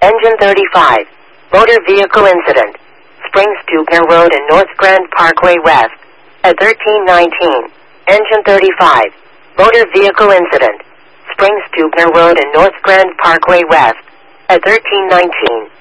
Engine 35. Motor vehicle incident. Springs Stubner Road and North Grand Parkway West. At 1319. Engine 35. Motor vehicle incident. Springs Stubner Road and North Grand Parkway West. At 1319.